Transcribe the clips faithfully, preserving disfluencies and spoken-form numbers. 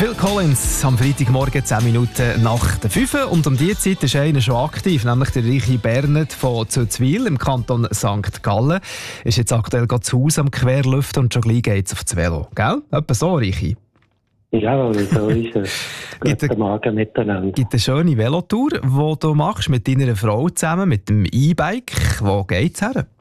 Phil Collins am Freitagmorgen zehn Minuten nach der fünf. Und um diese Zeit ist einer schon aktiv, nämlich der Reiche Bernhard von Zuzwil im Kanton Sankt Gallen. Ist jetzt aktuell gerade zu Hause am Querlüften und schon gleich geht es auf das Velo. Gell? Etwa so, Reiche? Ja, so ist es. Guten Morgen miteinander. Gibt eine schöne Velotour, die du machst mit deiner Frau zusammen, mit dem E-Bike. Wo geht es her?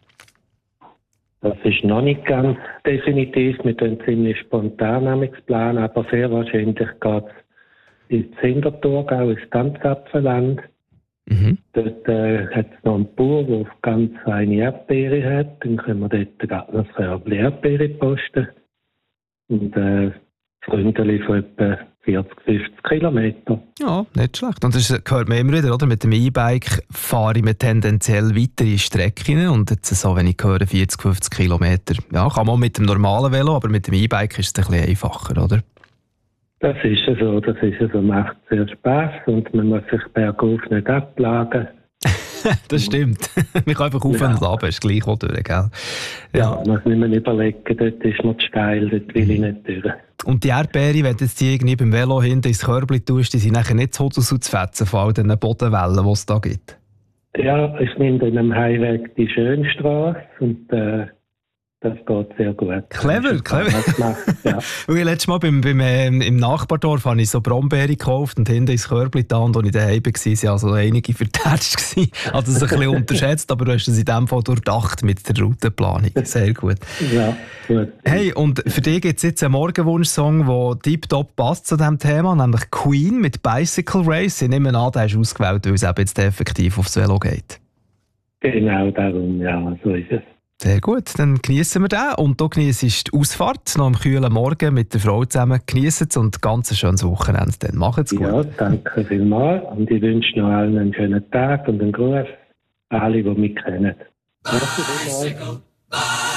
Das ist noch nicht ganz definitiv. Wir planen ziemlich spontan planen, aber sehr wahrscheinlich geht es ins Hinterthurgau, ins Tanzapfelland. Mhm. Dort äh, hat es noch einen Bauer, der ganz eine Erdbeere hat. Dann können wir dort gerade noch ein Körbchen Erdbeere posten. Und äh, Freundeli von etwa vierzig, fünfzig Kilometer. Ja, nicht schlecht. Und das hört man immer wieder, oder? Mit dem E-Bike fahre ich mir tendenziell weitere Strecken und jetzt, so, wenn ich höre, vierzig, fünfzig Kilometer. Ja, kann man mit dem normalen Velo, aber mit dem E-Bike ist es ein bisschen einfacher, oder? Das ist so, das ist so, macht sehr Spass und man muss sich bergauf nicht ablagen. Das stimmt. Man kann einfach auf ja. und ab, ist gleich auch durch, gell? Ja, ja man muss nicht mehr überlegen, dort ist mir zu steil, dort will ich nicht durch. Und die Erdbeere, wenn du die irgendwie beim Velo hinten ins Körbchen tust, die sind nachher nicht so zu fetzen von all den Bodenwellen, die es da gibt? Ja, ich nehme in einem Highweg die Schönstrasse und äh, das geht sehr gut. Clever, clever. Ja. Weil letztes Mal beim, beim, ähm, im Nachbardorf habe ich so Brombeere gekauft und hinten ins Körbchen da und als ich daheim war, waren also einige vertätscht. Also das ein bisschen unterschätzt, aber du hast es in diesem Fall durchdacht mit der Routenplanung. Sehr gut. Ja, gut. Hey, und für dich gibt es jetzt einen Morgenwunsch-Song, der tiptop passt zu diesem Thema, nämlich Queen mit Bicycle Race. Ich nehme an, den hast du ausgewählt, weil es eben jetzt effektiv aufs Velo geht. Genau darum, ja, so ist es. Sehr gut, dann genießen wir den. Und du genießt die Ausfahrt noch am kühlen Morgen mit der Frau zusammen. Genießen es und ganz ein schönes Wochenende. Dann macht's gut. Ja, danke vielmals. Und ich wünsche noch allen einen schönen Tag und einen Gruß. Alle, die mich kennen. Bicycle,